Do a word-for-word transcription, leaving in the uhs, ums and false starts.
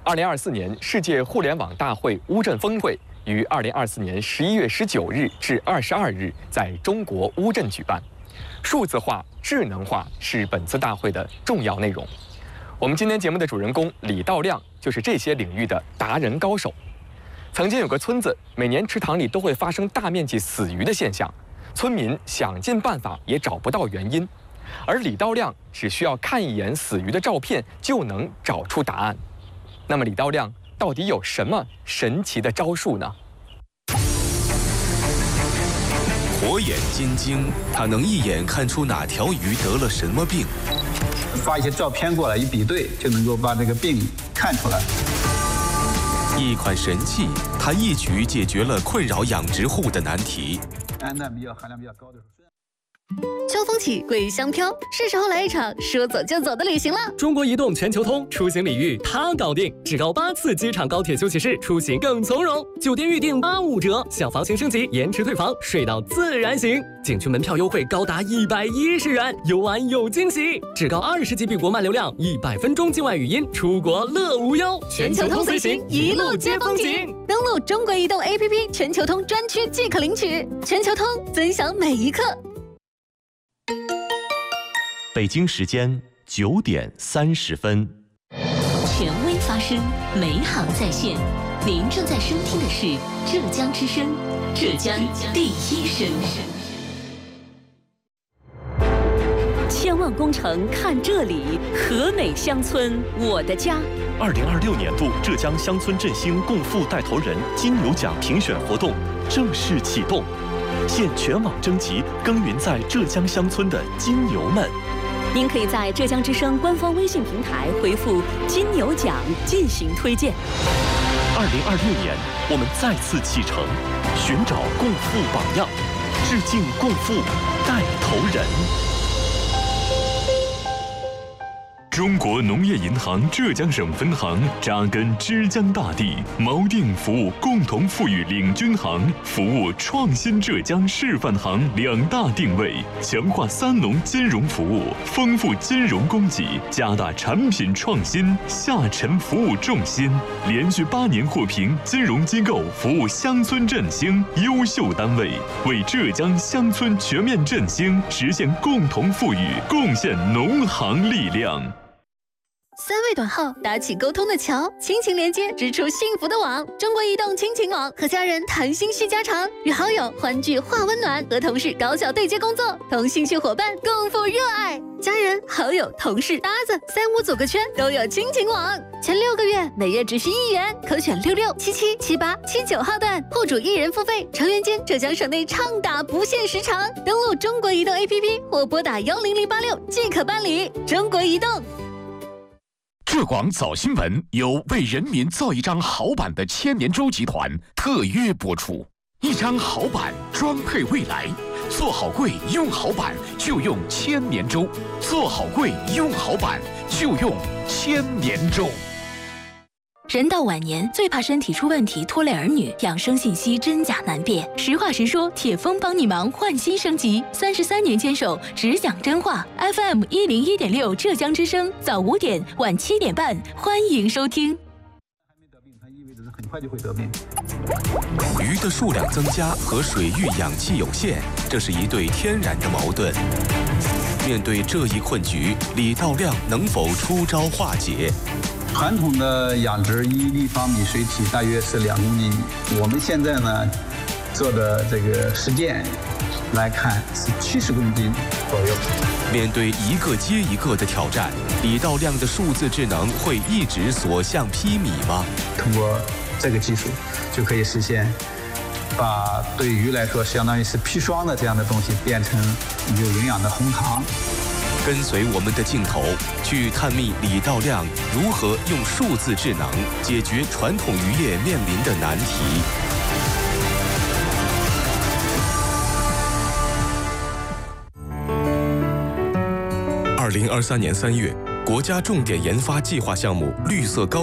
二零二四年世界互联网大会乌镇峰会于二零二四年十一月十九日至二十二日在中国乌镇举办。数字化、智能化是本次大会的重要内容。我们今天节目的主人公李道亮就是这些领域的达人高手。曾经有个村子，每年池塘里都会发生大面积死鱼的现象，村民想尽办法也找不到原因，而李道亮只需要看一眼死鱼的照片就能找出答案。那么李道亮到底有什么神奇的招数呢？ 火眼金睛，他能一眼看出哪条鱼得了什么病。 发一些照片过来一比对，就能够把这个病看出来。 一款神器，它一举解决了困扰养殖户的难题。 氨氮比较含量比较高的。 秋风起，桂香飘，是时候来一场说走就走的旅行了。 中国移动全球通出行礼遇它搞定，只高八次机场高铁休息室，出行更从容。酒店预订八五折，小房型升级，延迟退房，睡到自然醒。景区门票优惠高达一百一十元，游玩有惊喜。只高二十 G B 国漫流量，一百分钟境外语音，出国乐无忧。 全球通随行，一路接风景。登录中国移动 A P P 全球通专区即可领取。全球通，分享每一刻。 北京时间九点三十分， 权威发声，美好在线。您正在收听的是浙江之声，浙江第一声。千万工程看这里，和美乡村我的家。 二零二六年度浙江乡村振兴共富带头人金牛奖评选活动正式启动，现全网征集耕耘在浙江乡村的金牛们。 您可以在浙江之声官方微信平台回复“金牛奖”进行推荐。 二零二六年，我们再次启程，寻找共富榜样，致敬共富带头人。 中国农业银行浙江省分行扎根枝江大地，锚定服务共同富裕领军行、服务创新浙江示范行两大定位，强化三农金融服务，丰富金融供给，加大产品创新，下沉服务重心，连续八年获评金融机构服务乡村振兴优秀单位，为浙江乡村全面振兴实现共同富裕贡献农行力量。 三位短号搭起沟通的桥，亲情连接织出幸福的网。中国移动亲情网，和家人谈心续家常，与好友欢聚话温暖，和同事高效对接工作，同兴趣伙伴共赴热爱。家人、好友、同事、搭子，三五组个圈都有亲情网。前六个月每月只需一元，可选六六、七七、七八、七九号段，户主一人付费，成员间浙江省内畅打不限时长。登录中国移动 A P P 或拨打幺零零八六即可办理。中国移动。 浙广早新闻由为人民造一张好版的千年舟集团特约播出。一张好版装配未来，做好柜用好版就用千年舟，做好柜用好版就用千年舟。 人到晚年最怕身体出问题拖累儿女，养生信息真假难辨。实话实说，铁峰帮你忙换新升级，三十三年坚守，只讲真话。F M 一零一点六浙江之声，早五点晚七点半，欢迎收听。 还没得病，它意味着很快就会得病。 鱼的数量增加和水域氧气有限，这是一对天然的矛盾。面对这一困局，李道亮能否出招化解？ 传统的养殖一立方米水体大约是两公斤，我们现在呢做的这个实践来看是七十公斤左右。 面对一个接一个的挑战，李道亮的数字智能会一直所向披靡吗？ 通过这个技术，就可以实现把对鱼来说相当于是砒霜的这样的东西变成有营养的红糖。 跟随我们的镜头，去探秘李道亮如何用数字智能解决传统渔业面临的难题。二零二三年三月，国家重点研发计划项目绿色高